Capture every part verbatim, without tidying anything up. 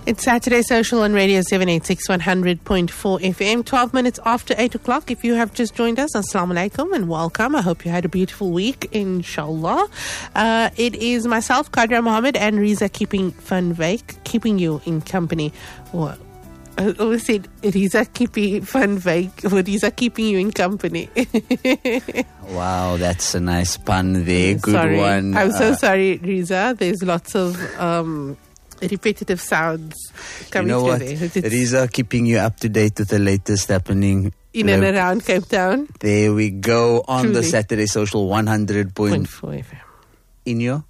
It's Saturday Social on Radio seven eighty-six one hundred point four F M, twelve minutes after eight o'clock. If you have just joined us, Assalamu alaikum and welcome. I hope you had a beautiful week, inshallah. Uh, it is myself, Qadra Mohammed, and Riza keeping Van Wyk, keeping you in company. Or, I always said Riza keeping Van Wyk, or Riza keeping you in company. Wow, that's a nice pun there. Good sorry. one. I'm so Uh, sorry, Riza. There's lots of um, repetitive sounds coming you know through what? there. It's Riza keeping you up to date with the latest happening. in and around Cape Town. There we go on Truly. the Saturday Social one hundred point Point four F M. in your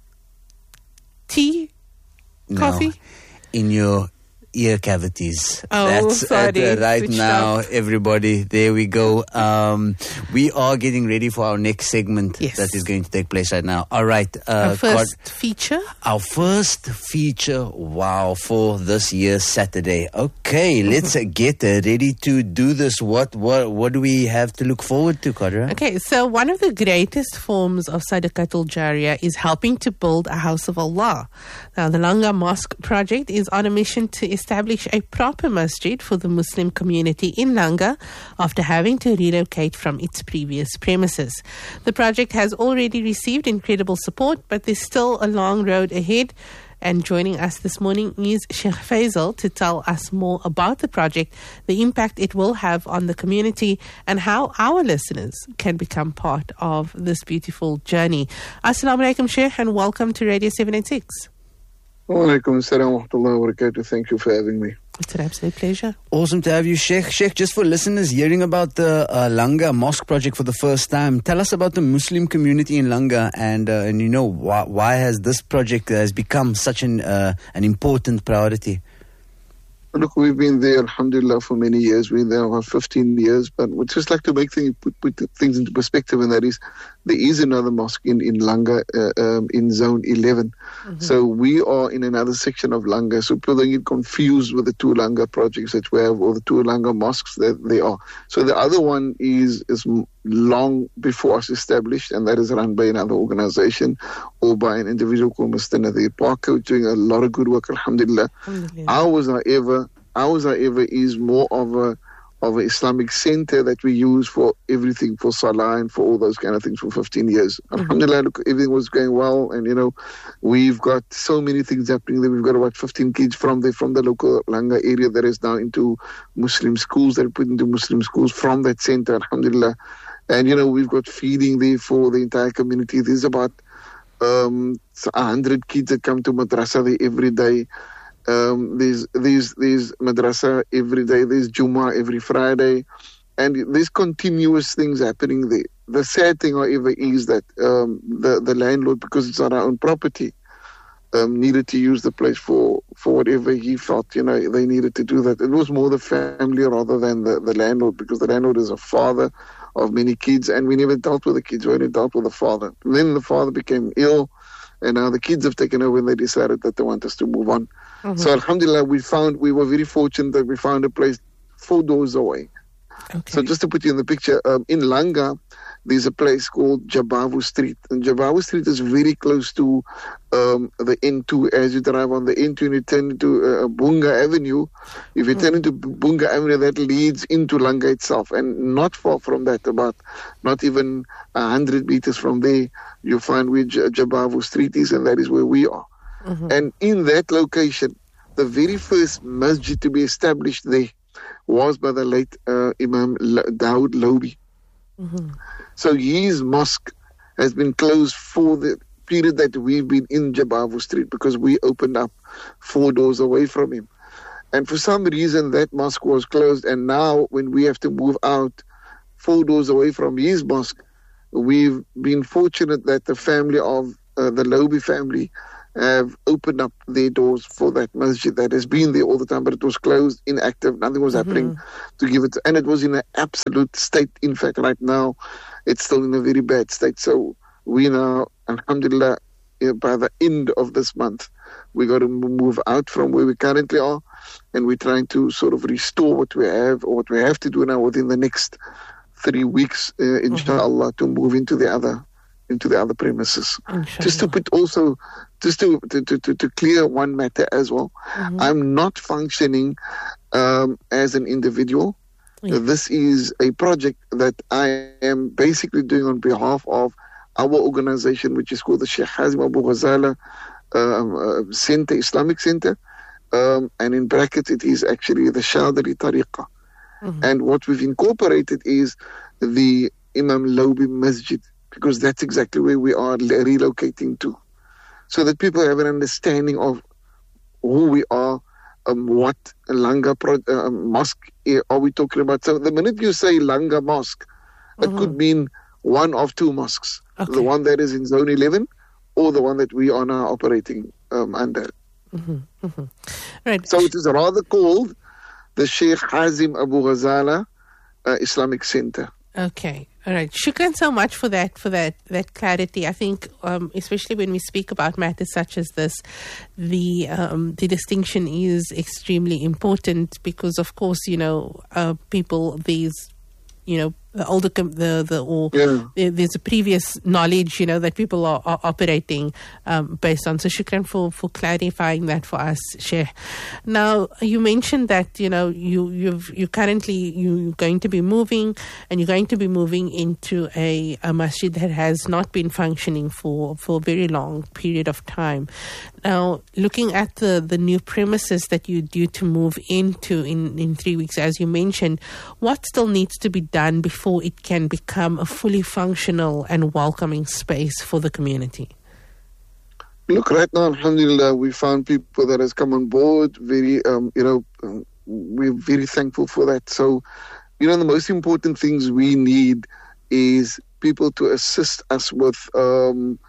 Tea? no, Coffee? in your ear cavities. Oh, That's sorry. uh, right Switched now, up. everybody. There we go. Um, we are getting ready for our next segment Yes. that is going to take place right now. All right, uh, Our first feature. Our first feature, wow, for this year's Saturday. Okay, let's uh, get uh, ready to do this. What what what do we have to look forward to, Qadra? Okay, so one of the greatest forms of Sadaqatul Jariyah is helping to build a house of Allah. Now, the Langa Mosque project is on a mission to establish a proper masjid for the Muslim community in Langa after having to relocate from its previous premises. The project has already received incredible support, but there's still a long road ahead. And joining us this morning is Sheikh Faisal to tell us more about the project, the impact it will have on the community, and how our listeners can become part of this beautiful journey. Assalamu alaikum, Sheikh, and welcome to Radio seven eighty-six. Wa alaikum assalam wa rahmatullahi wa barakatuh. Thank you for having me. It's an absolute pleasure. Awesome to have you, Sheikh. Sheikh, just for listeners hearing about the uh, Langa Mosque project for the first time, tell us about the Muslim community in Langa and, uh, and you know, why, why has this project has become such an, uh, an important priority? Look, we've been there, alhamdulillah, for many years. We've been there about fifteen years. But we'd just like to make things, put, put things into perspective, and that is, there is another mosque in, in Langa, uh, um, in Zone eleven. Mm-hmm. So we are in another section of Langa. So people don't get confused with the two Langa projects that we have, or the two Langa mosques that they are. So the other one is, is long before us established, and that is run by another organization or by an individual called Mister Nadir Parker, who's doing a lot of good work, alhamdulillah. alhamdulillah. Ours, however, ours, however, is more of a of an Islamic center that we use for everything, for Salah and for all those kind of things for fifteen years. Mm-hmm. Alhamdulillah, look, everything was going well, and you know, we've got so many things happening there. We've got about fifteen kids from the from the local Langa area that is now into Muslim schools, that are put into Muslim schools from that center, alhamdulillah. And you know, we've got feeding there for the entire community. There's about um, a hundred kids that come to madrasa there every day. Um, there's, there's, there's madrasa every day, there's Jummah every Friday, and there's continuous things happening there. The sad thing, however, is that um, the, the landlord, because it's on our own property, um, needed to use the place for, for whatever he felt, you know, they needed to do that. It was more the family rather than the, the landlord, because the landlord is a father of many kids, and we never dealt with the kids, we only dealt with the father. And then the father became ill, and now the kids have taken over, and they decided that they want us to move on. Mm-hmm. So alhamdulillah, we found, we were very fortunate that we found a place four doors away. Okay. So just to put you in the picture, um, in Langa, there's a place called Jabavu Street. And Jabavu Street is very close to um, the N two. As you drive on the N two and you turn into uh, Bunga Avenue, if you mm-hmm. turn into Bunga Avenue, that leads into Langa itself. And not far from that, about not even one hundred meters from there, you'll find where J- Jabavu Street is, and that is where we are. Mm-hmm. And in that location, the very first masjid to be established there was by the late uh, Imam Dawood Lobi. Mm-hmm. So his mosque has been closed for the period that we've been in Jabavu Street, because we opened up four doors away from him. And for some reason, that mosque was closed. And now when we have to move out four doors away from his mosque, we've been fortunate that the family of uh, the Lobi family have opened up their doors for that masjid that has been there all the time, but it was closed, inactive, nothing was mm-hmm. happening to give it, and it was in an absolute state. In fact, right now, it's still in a very bad state. So we now, alhamdulillah, by the end of this month, we got to move out from where we currently are, and we're trying to sort of restore what we have, or what we have to do now within the next three weeks, uh, inshallah, mm-hmm. to move into the other into the other premises. Inshallah. Just to put also, just to to, to, to clear one matter as well, Mm-hmm. I'm not functioning um, as an individual. Yeah. This is a project that I am basically doing on behalf of our organization, which is called the Sheikh Hazim Abu Ghazala um, uh, Center, Islamic Center. Um, and in brackets, it is actually the Shadri Tariqa. Mm-hmm. And what we've incorporated is the Imam Lobi Masjid, because that's exactly where we are relocating to, so that people have an understanding of who we are, um, what Langa pro- uh, Mosque are we talking about. So the minute you say Langa Mosque, Mm-hmm. it could mean one of two mosques, Okay. the one that is in Zone eleven or the one that we are now operating um, under. Mm-hmm. Mm-hmm. Right. So it is rather called the Sheikh Hazim Abu Ghazala uh, Islamic Center. Okay. All right. Shukran so much for that, for that, that clarity. I think, um, especially when we speak about matters such as this, the um, the distinction is extremely important because, of course, you know, uh, people, these, you know, the older, com- the, the, or Yeah. there- there's a previous knowledge, you know, that people are, are operating um, based on. So shukran for, for clarifying that for us, Sheikh. Now, you mentioned that, you know, you, you've, you currently, you're going to be moving and you're going to be moving into a, a masjid that has not been functioning for, for a very long period of time. Now, looking at the, the new premises that you're due to move into in, in three weeks, as you mentioned, what still needs to be done before it can become a fully functional and welcoming space for the community? Look, right now, alhamdulillah, we found people that has come on board. Very, um, you know, um, we're very thankful for that. So, you know, the most important things we need is people to assist us with um,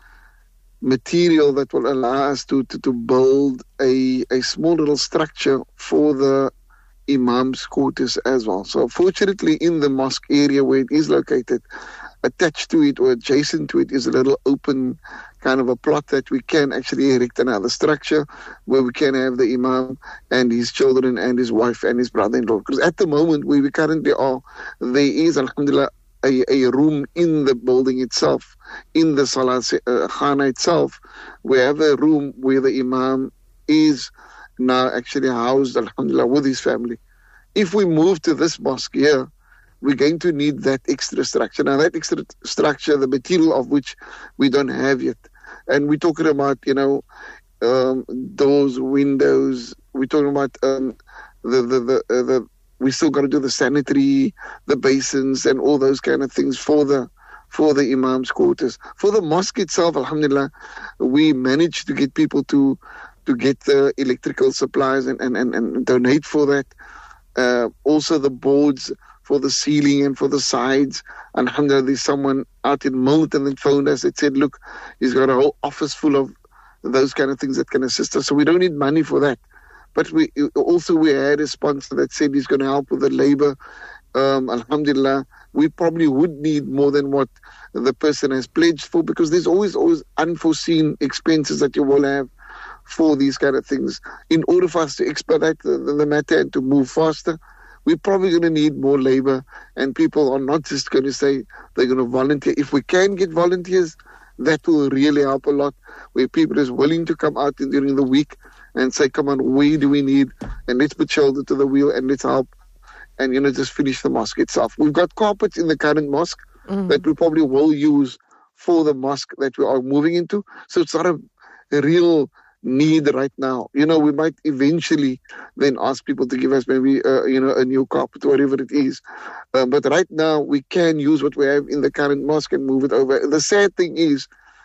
material that will allow us to, to, to build a, a small little structure for the Imam's quarters as well. So fortunately, in the mosque area where it is located, attached to it or adjacent to it is a little open kind of a plot that we can actually erect another structure where we can have the Imam and his children and his wife and his brother-in-law. Because at the moment where we currently are, there is, alhamdulillah, a, a room in the building itself, in the Salah uh, Khana itself. We have a room where the Imam is now actually housed, alhamdulillah, with his family. If we move to this mosque here, we're going to need that extra structure. Now, that extra structure, the material of which we don't have yet. And we're talking about, you know, um, doors, windows. We're talking about um, the, the, the, uh, the, we still got to do the sanitary, the basins, and all those kind of things for the for the Imam's quarters. For the mosque itself, alhamdulillah, we managed to get people to to get the electrical supplies and, and, and, and donate for that. Uh, also the boards for the ceiling and for the sides. Alhamdulillah, there's someone out in Milton that phoned us that said, look, he's got a whole office full of those kind of things that can assist us. So we don't need money for that. But we also we had a sponsor that said he's going to help with the labor. Um, alhamdulillah, we probably would need more than what the person has pledged for, because there's always, always unforeseen expenses that you will have for these kind of things. In order for us to expedite the, the, the matter and to move faster, we're probably going to need more labor, and people are not just going to say they're going to volunteer. If we can get volunteers, that will really help a lot, where people is willing to come out during the week and say, come on, where do we need? And let's put shoulder to the wheel and let's help and, you know, just finish the mosque itself. We've got carpets in the current mosque mm. that we probably will use for the mosque that we are moving into. So it's not a, a real need right now. You know, we might eventually then ask people to give us maybe, uh, you know, a new carpet or whatever it is. Uh, but right now, we can use what we have in the current mosque and move it over. The sad thing is,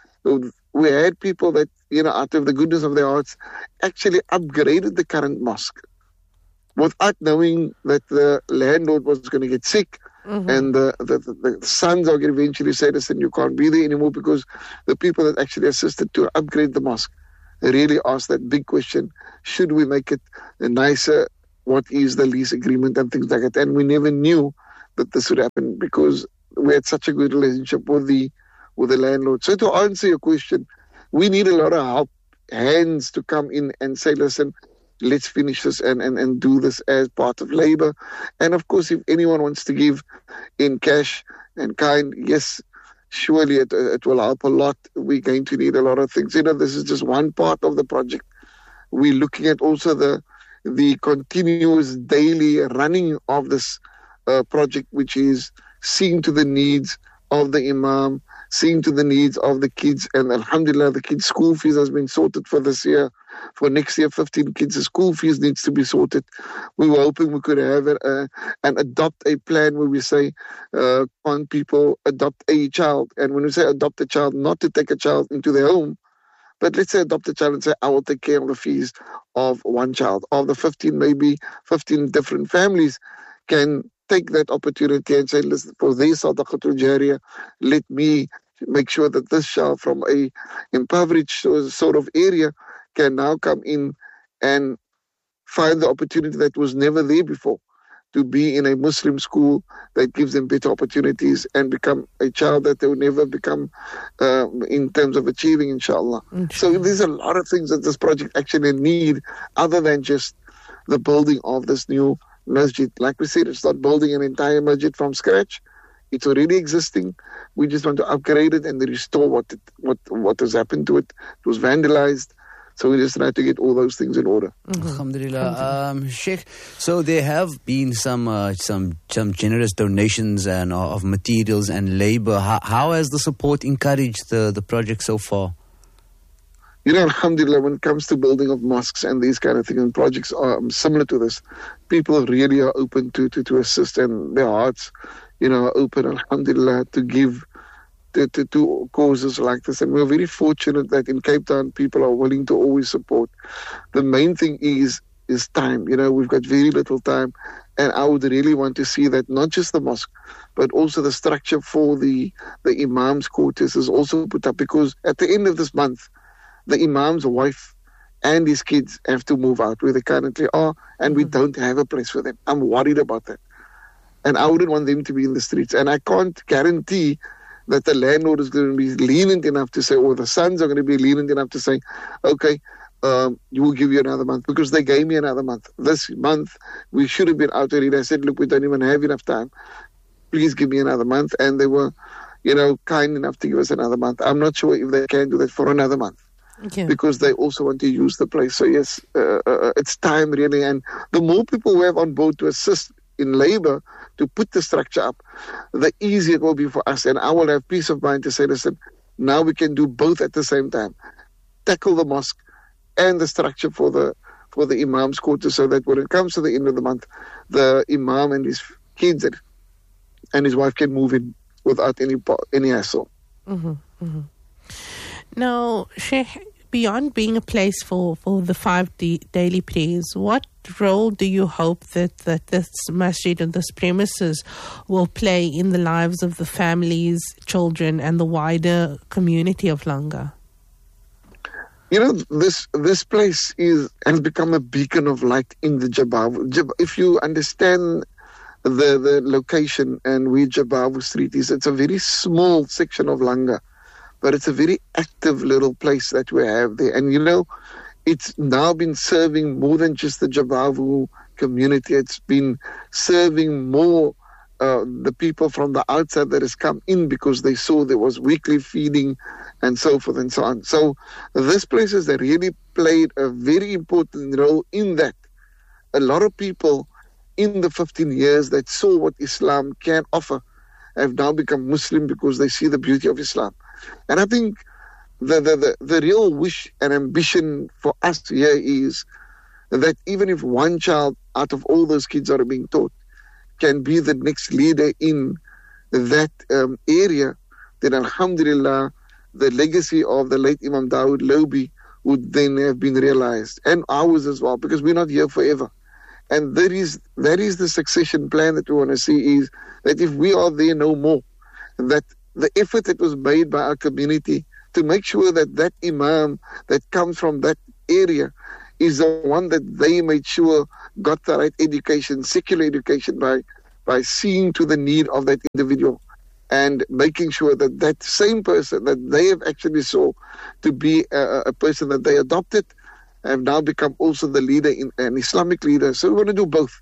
we had people that, you know, out of the goodness of their hearts, actually upgraded the current mosque without knowing that the landlord was going to get sick. Mm-hmm. And the, the, the, the sons are going to eventually say, listen, you can't be there anymore, because the people that actually assisted to upgrade the mosque really asked that big question, should we make it nicer? What is the lease agreement and things like that? And we never knew that this would happen, because we had such a good relationship with the with the landlord. So to answer your question, we need a lot of help, hands to come in and say, listen, let's finish this and, and, and do this as part of labor. And of course, if anyone wants to give in cash and kind, yes, surely it, it will help a lot. We're going to need a lot of things. You know, this is just one part of the project. We're looking at also the the continuous daily running of this uh, project, which is seeing to the needs of the imam, seeing to the needs of the kids. And alhamdulillah, the kids' school fees has been sorted for this year. For next year, fifteen kids' school fees needs to be sorted. We were hoping we could have it, uh, and adopt a plan where we say, uh, on people adopt a child. And when we say adopt a child, not to take a child into their home, but let's say adopt a child and say, I will take care of the fees of one child. Of the fifteen, maybe fifteen different families can take that opportunity and say, listen, for this Sadaqatul Jariyah, let me make sure that this child from a impoverished sort of area can now come in and find the opportunity that was never there before, to be in a Muslim school that gives them better opportunities and become a child that they will never become uh, in terms of achieving, inshallah. inshallah. So there's a lot of things that this project actually need other than just the building of this new masjid. Like we said, it's not building an entire masjid from scratch. It's already existing. We just want to upgrade it and restore what it, what what has happened to it. It was vandalized. So we just try to get all those things in order. Mm-hmm. Alhamdulillah. Um, Sheikh, so there have been some uh, some some generous donations and uh, of materials and labor. How, how has the support encouraged the, the project so far? You know, alhamdulillah, when it comes to building of mosques and these kind of things, and projects are um, similar to this, people really are open to, to, to assist, and their hearts, you know, are open, alhamdulillah, to give to, to, to causes like this. And we're very fortunate that in Cape Town, people are willing to always support. The main thing is is time. You know, we've got very little time, and I would really want to see that not just the mosque, but also the structure for the, the imam's quarters is also put up, because at the end of this month, the imam's wife and his kids have to move out where they currently are, and we don't have a place for them. I'm worried about that. And I wouldn't want them to be in the streets. And I can't guarantee that the landlord is going to be lenient enough to say, or the sons are going to be lenient enough to say, okay, um, you will give you another month, because they gave me another month. This month, we should have been out already. I said, look, we don't even have enough time. Please give me another month. And they were, you know, kind enough to give us another month. I'm not sure if they can do that for another month. Okay. Because they also want to use the place. So yes, uh, uh, it's time really. And the more people we have on board to assist in labor to put the structure up, the easier it will be for us. And I will have peace of mind to say, listen, now we can do both at the same time. Tackle the mosque and the structure for the for the imam's quarters, so that when it comes to the end of the month, the imam and his kids and his wife can move in without any any hassle. Mm-hmm, mm-hmm. Now, Sheikh, beyond being a place for, for the five d- daily prayers, what role do you hope that, that this masjid and this premises will play in the lives of the families, children, and the wider community of Langa? You know, this this place is has become a beacon of light in the Jabavu. If you understand the, the location and where Jabavu Street is, it's a very small section of Langa. But it's a very active little place that we have there. And, you know, it's now been serving more than just the Jabavu community. It's been serving more uh, the people from the outside that has come in, because they saw there was weekly feeding and so forth and so on. So this place has really played a very important role in that. A lot of people in the fifteen years that saw what Islam can offer have now become Muslim because they see the beauty of Islam. And I think the, the, the, the real wish and ambition for us here is that even if one child out of all those kids are being taught can be the next leader in that um, area, then alhamdulillah, the legacy of the late Imam Dawood Lobi would then have been realized, and ours as well, because we're not here forever. And that is, that is the succession plan that we want to see, is that if we are there no more, that the effort that was made by our community to make sure that that imam that comes from that area is the one that they made sure got the right education, secular education, by by seeing to the need of that individual and making sure that that same person that they have actually saw to be a, a person that they adopted have now become also the leader, in an Islamic leader. So we want to do both.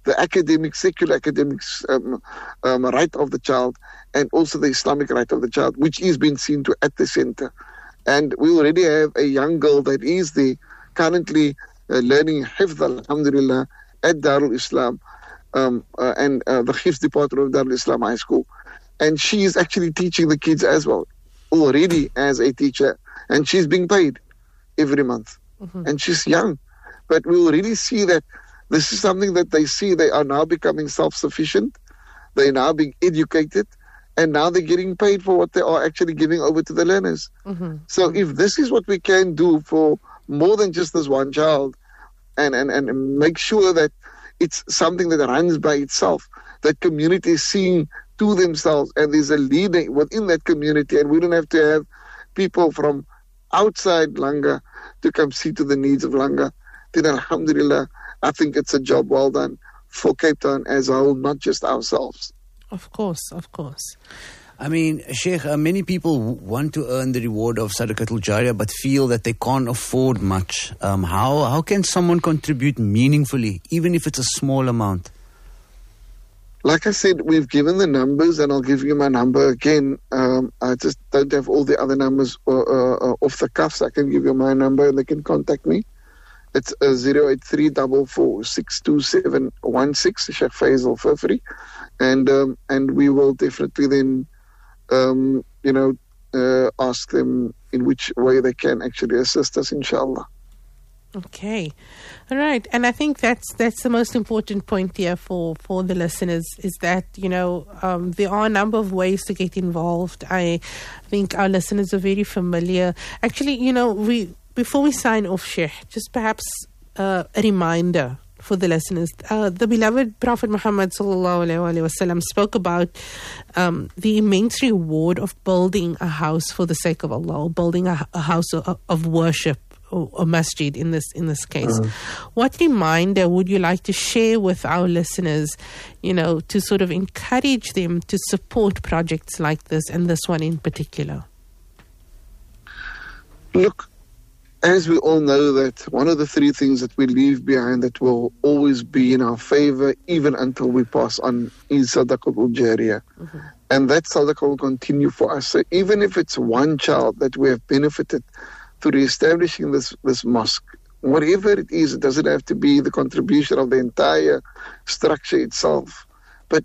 the academic, secular academic um, um, right of the child, and also the Islamic right of the child, which is being seen to at the center. And we already have a young girl that is there currently uh, learning Hifz, alhamdulillah, at Darul Islam, um, uh, and uh, the Hifz department of Darul Islam High School. And she is actually teaching the kids as well, already as a teacher. And she's being paid every month. Mm-hmm. And she's young. But we will really see that this is something that they see. They are now becoming self-sufficient. They're now being educated. And now they're getting paid for what they are actually giving over to the learners. Mm-hmm. So if this is what we can do for more than just this one child, and, and, and make sure that it's something that runs by itself, that community is seeing to themselves, and there's a leader within that community, and we don't have to have people from outside Langa to come see to the needs of Langa, then alhamdulillah, I think it's a job well done for Cape Town as a whole, not just ourselves. Of course, of course. I mean, Sheikh, uh, many people w- want to earn the reward of Sadaqatul Jariyah but feel that they can't afford much. Um, how how can someone contribute meaningfully, even if it's a small amount? Like I said, we've given the numbers, and I'll give you my number again. Um, I just don't have all the other numbers uh, uh, off the cuffs. I can give you my number, and they can contact me. It's uh, zero eight three four four six two seven one six, Sheikh Faisal Fafri. And um, and we will definitely then, um, you know, uh, ask them in which way they can actually assist us, inshallah. Okay. All right. And I think that's that's the most important point here for, for the listeners, is that, you know, um, there are a number of ways to get involved. I think our listeners are very familiar. Actually, you know, we before we sign off, Sheikh, just perhaps uh, a reminder for the listeners. Uh, the beloved Prophet Muhammad sallallahu alaihi wasallam spoke about um, the immense reward of building a house for the sake of Allah, or building a, a house of, of worship, or a masjid in this in this case. Uh-huh. What reminder would you like to share with our listeners, you know, to sort of encourage them to support projects like this, and this one in particular? Look, as we all know, that one of the three things that we leave behind that will always be in our favor, even until we pass on, is Sadaqatul Jariyah. Mm-hmm. And that Sadaqah will continue for us. So even if it's one child that we have benefited through establishing this, this mosque, whatever it is, it doesn't have to be the contribution of the entire structure itself. But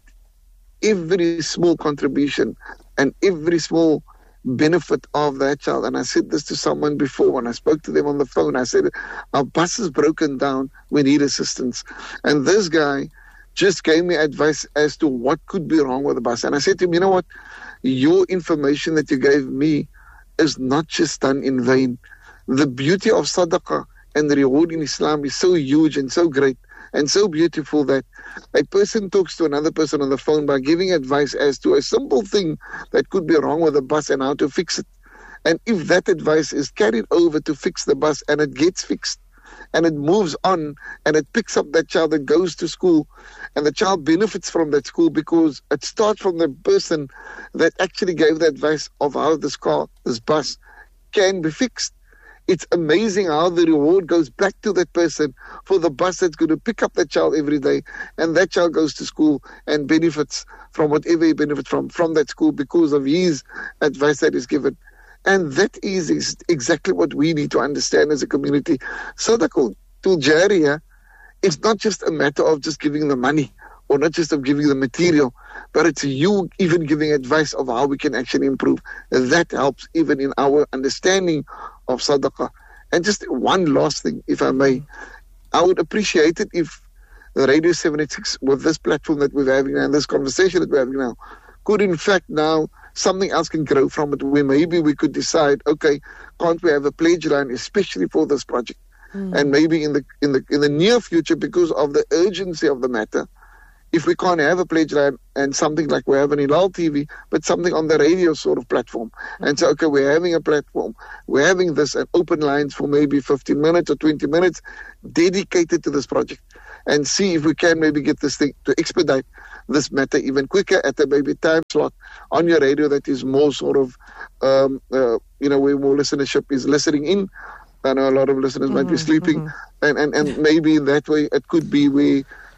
every small contribution and every small benefit of that child. And I said this to someone before when I spoke to them on the phone. I said, our bus is broken down, we need assistance. And this guy just gave me advice as to what could be wrong with the bus. And I said to him, you know what, your information that you gave me is not just done in vain. The beauty of sadaqah and the reward in Islam is so huge and so great and so beautiful that a person talks to another person on the phone by giving advice as to a simple thing that could be wrong with the bus and how to fix it. And if that advice is carried over to fix the bus and it gets fixed and it moves on and it picks up that child that goes to school, and the child benefits from that school because it starts from the person that actually gave the advice of how this car, this bus can be fixed. It's amazing how the reward goes back to that person for the bus that's going to pick up that child every day, and that child goes to school and benefits from whatever he benefits from, from that school because of his advice that is given. And that is ex- exactly what we need to understand as a community. Sadaqatul Jariyah is not just a matter of just giving the money or not just of giving the material, but it's you even giving advice of how we can actually improve. And that helps even in our understanding of sadaqah. And just one last thing, if I may, I would appreciate it if the Radio seven eighty-six, with this platform that we're having now and this conversation that we're having now, could in fact now something else can grow from it, where maybe we could decide, okay, can't we have a pledge line especially for this project? Mm. And maybe in the in the in the near future, because of the urgency of the matter, if we can't have a pledge line and something like we have an Hilal T V, but something on the radio sort of platform, mm-hmm. and say, okay, we're having a platform, we're having this, and open lines for maybe fifteen minutes or twenty minutes dedicated to this project, and see if we can maybe get this thing to expedite this matter even quicker at a maybe time slot on your radio that is more sort of, um, uh, you know, where more listenership is listening in. I know a lot of listeners mm-hmm, might be sleeping, mm-hmm. and, and, and maybe in that way it could be where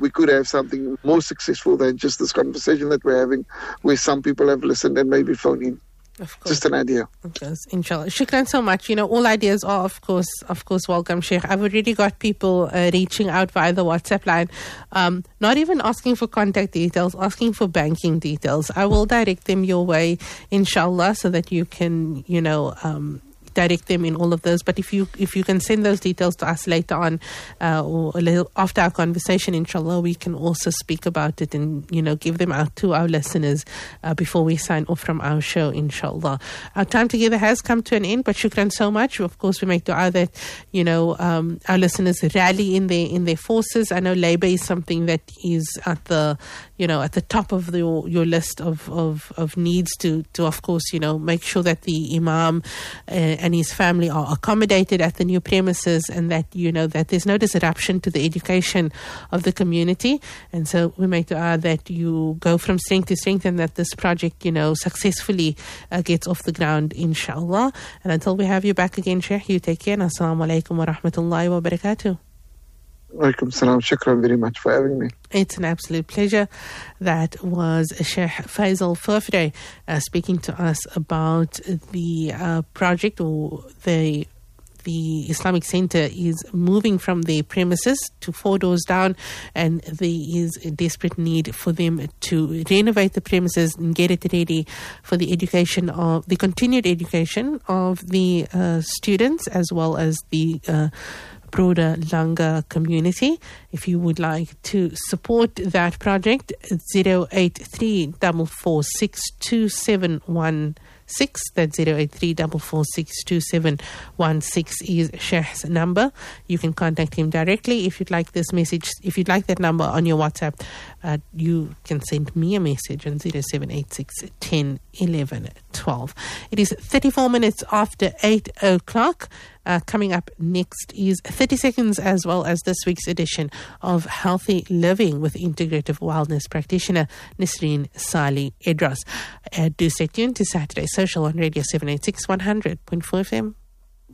we could have something more successful than just this conversation that we're having, where some people have listened and maybe phone in. Of course. Just an idea. Yes, inshallah. Shukran so much. You know, all ideas are, of course, of course, welcome, Sheikh. I've already got people uh, reaching out via the WhatsApp line, um, not even asking for contact details, asking for banking details. I will direct them your way, inshallah, so that you can, you know, um, direct them in all of those. But if you if you can send those details to us later on, uh, or a little after our conversation, inshallah, we can also speak about it and, you know, give them out to our listeners uh, before we sign off from our show, inshallah. Our time together has come to an end, but shukran so much. Of course, we make dua that, you know, um, our listeners rally in their in their forces. I know labor is something that is at the, you know, at the top of the, your list of, of, of needs to, to, of course, you know, make sure that the imam uh, and his family are accommodated at the new premises, and that, you know, that there's no disruption to the education of the community. And so we make dua that you go from strength to strength, and that this project, you know, successfully uh, gets off the ground, inshallah. And until we have you back again, Sheikh, you take care. Assalamu alaikum wa rahmatullahi wa barakatuh. Walaikum salam. Shukran very much for having me. It's an absolute pleasure. That was Sheikh Faisal Furfure uh, speaking to us about the uh, project, or the the Islamic Center is moving from their premises to four doors down, and there is a desperate need for them to renovate the premises and get it ready for the education of the continued education of the uh, students, as well as the uh, broader Langa community. If you would like to support that project, zero eight three four four six two seven one six. That's zero eight three four four six two seven one six is Sheikh's number. You can contact him directly. If you'd like this message, if you'd like that number on your WhatsApp, uh, you can send me a message on zero seven eight six one zero one one one two. It is thirty-four minutes after eight o'clock. Uh, coming up next is thirty seconds, as well as this week's edition of Healthy Living with integrative wellness practitioner Nisreen Sali Edros. Uh, do stay tuned to Saturday Social on Radio seven eighty-six one hundred point four F M.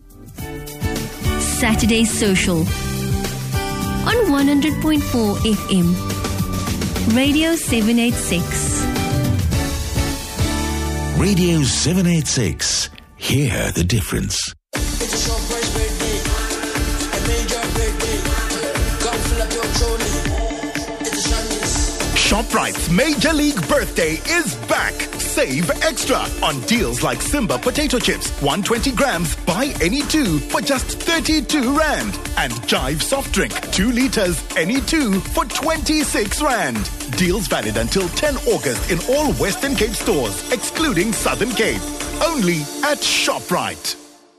Saturday Social on one hundred point four F M. Radio seven eighty-six. Radio seven eighty-six. Hear the difference. ShopRite's Major League Birthday is back. Save extra on deals like Simba potato chips, one hundred twenty grams, buy any two for just thirty-two rand. And Jive soft drink, two liters, any two for twenty-six rand. Deals valid until tenth of August in all Western Cape stores, excluding Southern Cape. Only at ShopRite.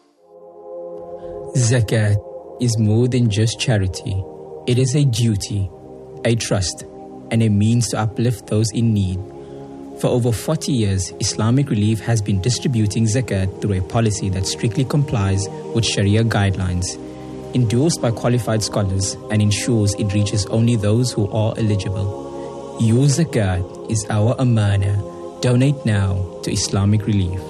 Zakat is more than just charity. It is a duty, a trust, and a means to uplift those in need. For over forty years, Islamic Relief has been distributing zakat through a policy that strictly complies with Sharia guidelines, endorsed by qualified scholars, and ensures it reaches only those who are eligible. Your zakat is our amana. Donate now to Islamic Relief.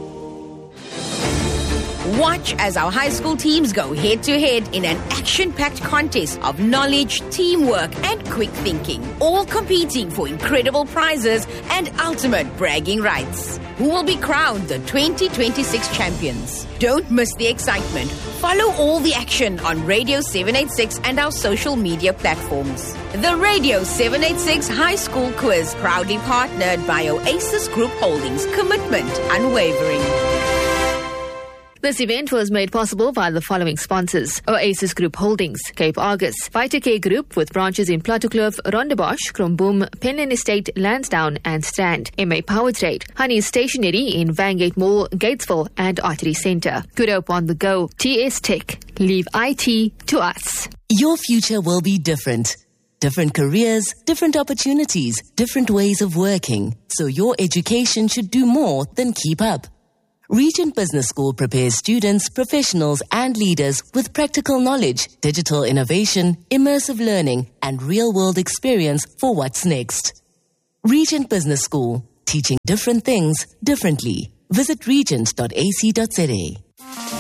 Watch as our high school teams go head-to-head in an action-packed contest of knowledge, teamwork, and quick thinking, all competing for incredible prizes and ultimate bragging rights. Who will be crowned the twenty twenty-six champions? Don't miss the excitement. Follow all the action on Radio seven eighty-six and our social media platforms. The Radio seven eighty-six High School Quiz, proudly partnered by Oasis Group Holdings. Commitment unwavering. This event was made possible by the following sponsors: Oasis Group Holdings, Cape Argus, Vitacare Group with branches in Plattekloof, Rondebosch, Kromboom, Penland Estate, Lansdowne and Strand, M A Power Trade, Honey Stationery in Vangate Mall, Gatesville and Artery Centre, Good Hope on the Go, T S Tech. Leave I T to us. Your future will be different. Different careers, different opportunities, different ways of working. So your education should do more than keep up. Regent Business School prepares students, professionals and leaders with practical knowledge, digital innovation, immersive learning and real-world experience for what's next. Regent Business School, teaching different things differently. Visit regent dot a c dot z a.